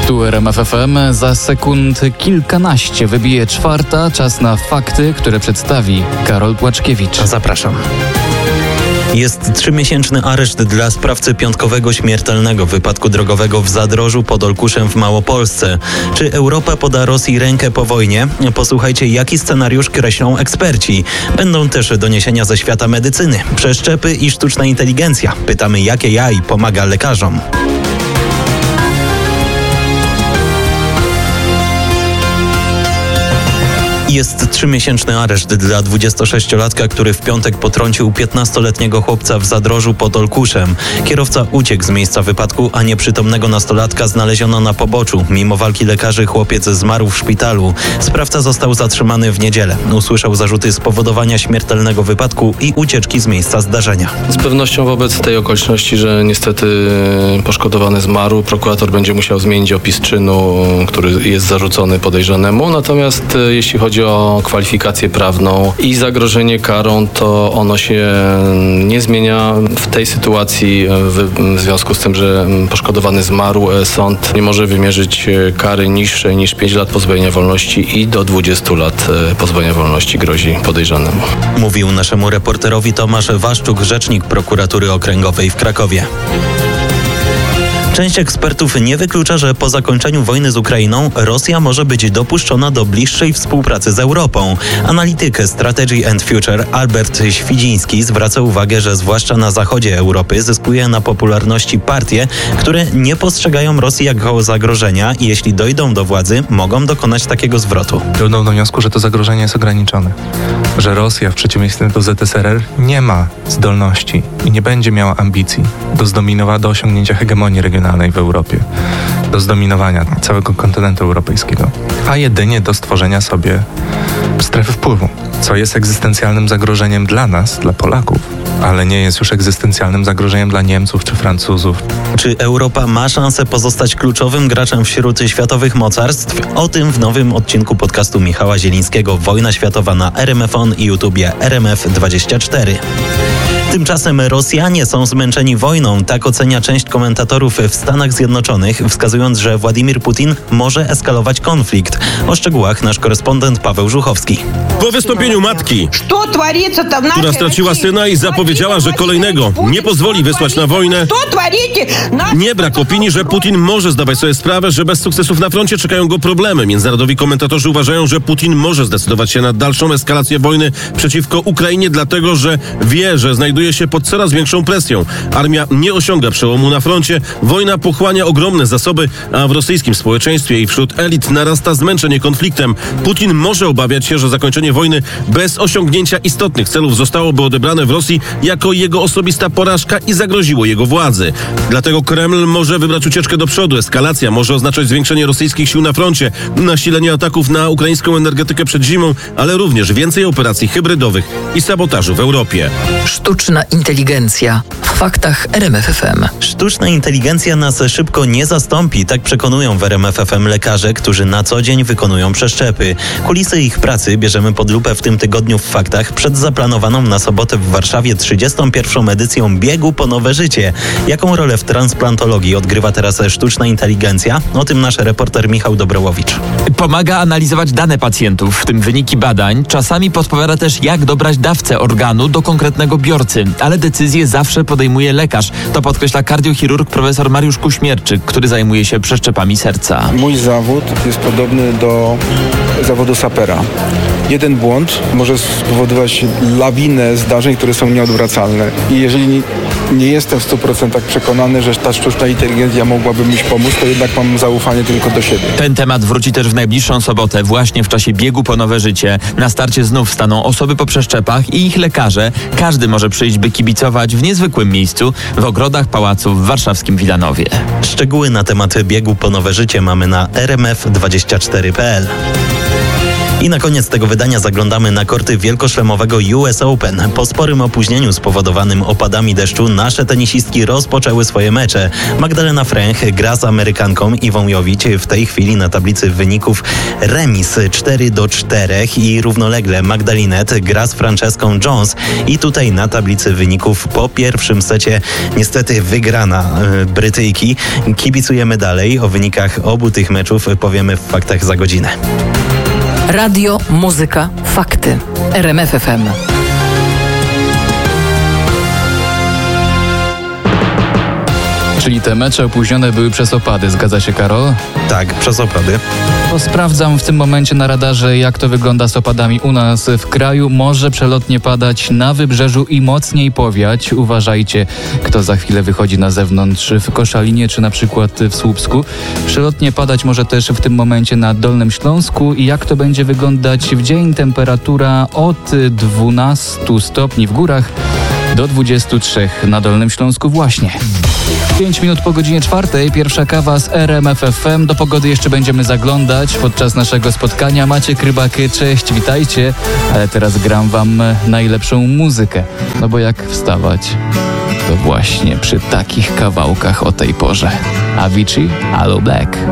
Tu RMF FM, za sekund kilkanaście wybije 4. Czas na fakty, które przedstawi Karol Płaczkiewicz. Zapraszam. Jest 3-miesięczny areszt dla sprawcy piątkowego śmiertelnego wypadku drogowego w Zadrożu pod Olkuszem w Małopolsce. Czy Europa poda Rosji rękę po wojnie? Posłuchajcie, jaki scenariusz kreślą eksperci. Będą też doniesienia ze świata medycyny, przeszczepy i sztuczna inteligencja. Pytamy, jakie jaj pomaga lekarzom. Jest 3-miesięczny areszt dla 26-latka, który w piątek potrącił 15-letniego chłopca w Zadrożu pod Olkuszem. Kierowca uciekł z miejsca wypadku, a nieprzytomnego nastolatka znaleziono na poboczu. Mimo walki lekarzy chłopiec zmarł w szpitalu. Sprawca został zatrzymany w niedzielę. Usłyszał zarzuty spowodowania śmiertelnego wypadku i ucieczki z miejsca zdarzenia. Z pewnością wobec tej okoliczności, że niestety poszkodowany zmarł, prokurator będzie musiał zmienić opis czynu, który jest zarzucony podejrzanemu. Natomiast jeśli chodzi o kwalifikację prawną i zagrożenie karą, to ono się nie zmienia w tej sytuacji w związku z tym, że poszkodowany zmarł. Sąd nie może wymierzyć kary niższej niż 5 lat pozbawienia wolności i do 20 lat pozbawienia wolności grozi podejrzanemu. Mówił naszemu reporterowi Tomasz Waszczuk, rzecznik prokuratury okręgowej w Krakowie. Część ekspertów nie wyklucza, że po zakończeniu wojny z Ukrainą Rosja może być dopuszczona do bliższej współpracy z Europą. Analityk Strategy and Future Albert Świdziński zwraca uwagę, że zwłaszcza na zachodzie Europy zyskuje na popularności partie, które nie postrzegają Rosji jako zagrożenia i jeśli dojdą do władzy, mogą dokonać takiego zwrotu. Dojdą do wniosku, że to zagrożenie jest ograniczone. Że Rosja w przeciwieństwie do ZSRR nie ma zdolności i nie będzie miała ambicji do osiągnięcia hegemonii regionalnej w Europie, do zdominowania całego kontynentu europejskiego, a jedynie do stworzenia sobie strefy wpływu, co jest egzystencjalnym zagrożeniem dla nas, dla Polaków, ale nie jest już egzystencjalnym zagrożeniem dla Niemców czy Francuzów. Czy Europa ma szansę pozostać kluczowym graczem wśród światowych mocarstw? O tym w nowym odcinku podcastu Michała Zielińskiego Wojna światowa na RMF On i YouTubie RMF24. Tymczasem Rosjanie są zmęczeni wojną, tak ocenia część komentatorów w Stanach Zjednoczonych, wskazując, że Władimir Putin może eskalować konflikt. O szczegółach nasz korespondent Paweł Żuchowski. Po wystąpieniu matki, która straciła syna i zapowiedziała, że kolejnego nie pozwoli wysłać na wojnę, nie brak opinii, że Putin może zdawać sobie sprawę, że bez sukcesów na froncie czekają go problemy. Międzynarodowi komentatorzy uważają, że Putin może zdecydować się na dalszą eskalację wojny przeciwko Ukrainie, dlatego że wie, że znajduje się pod coraz większą presją. Armia nie osiąga przełomu na froncie, wojna pochłania ogromne zasoby, a w rosyjskim społeczeństwie i wśród elit narasta zmęczenie konfliktem. Putin może obawiać się, że zakończenie wojny bez osiągnięcia istotnych celów zostałoby odebrane w Rosji jako jego osobista porażka i zagroziło jego władzy. Dlatego Kreml może wybrać ucieczkę do przodu. Eskalacja może oznaczać zwiększenie rosyjskich sił na froncie, nasilenie ataków na ukraińską energetykę przed zimą, ale również więcej operacji hybrydowych i sabotażu w Europie. Sztuczna inteligencja. W faktach RMF FM. Sztuczna inteligencja nas szybko nie zastąpi, tak przekonują w RMF FM lekarze, którzy na co dzień wykonują przeszczepy. Kulisy ich pracy bierzemy pod lupę w tym tygodniu w faktach przed zaplanowaną na sobotę w Warszawie 31. edycją Biegu po nowe życie. Jaką rolę w transplantologii odgrywa teraz sztuczna inteligencja? O tym nasz reporter Michał Dobrołowicz. Pomaga analizować dane pacjentów, w tym wyniki badań. Czasami podpowiada też, jak dobrać dawcę organu do konkretnego biorcy, ale decyzję zawsze podejmuje lekarz. To podkreśla kardiochirurg profesor Mariusz Kuśmierczyk, który zajmuje się przeszczepami serca. Mój zawód jest podobny do zawodu sapera. Jeden błąd może spowodować lawinę zdarzeń, które są nieodwracalne. I jeżeli nie jestem w 100% przekonany, że ta sztuczna inteligencja mogłaby mi pomóc, to jednak mam zaufanie tylko do siebie. Ten temat wróci też w najbliższą sobotę, właśnie w czasie Biegu po nowe życie. Na starcie znów staną osoby po przeszczepach i ich lekarze. Każdy może przyjść, by kibicować w niezwykłym miejscu, w ogrodach pałacu w warszawskim Wilanowie. Szczegóły na temat Biegu po nowe życie mamy na rmf24.pl. I na koniec tego wydania zaglądamy na korty wielkoszlemowego US Open. Po sporym opóźnieniu spowodowanym opadami deszczu nasze tenisistki rozpoczęły swoje mecze. Magdalena Fręch gra z Amerykanką Iwą Jowić. W tej chwili na tablicy wyników remis 4-4 i równolegle Magdalinet gra z Franceską Jones. I tutaj na tablicy wyników po pierwszym secie niestety wygrana Brytyjki. Kibicujemy dalej. O wynikach obu tych meczów powiemy w faktach za godzinę. Radio, muzyka, fakty. RMF FM. Czyli te mecze opóźnione były przez opady, zgadza się, Karol? Tak, przez opady. To sprawdzam w tym momencie na radarze, jak to wygląda z opadami u nas w kraju. Może przelotnie padać na wybrzeżu i mocniej powiać. Uważajcie, kto za chwilę wychodzi na zewnątrz w Koszalinie czy na przykład w Słupsku. Przelotnie padać może też w tym momencie na Dolnym Śląsku. I jak to będzie wyglądać w dzień? Temperatura od 12 stopni w górach do 23 na Dolnym Śląsku właśnie. 5 minut po godzinie 4, pierwsza kawa z RMF FM. Do pogody jeszcze będziemy zaglądać podczas naszego spotkania. Maciek Rybak, cześć, witajcie. Ale teraz gram wam najlepszą muzykę. No bo jak wstawać? To właśnie przy takich kawałkach o tej porze. Avicii, Aloe Black.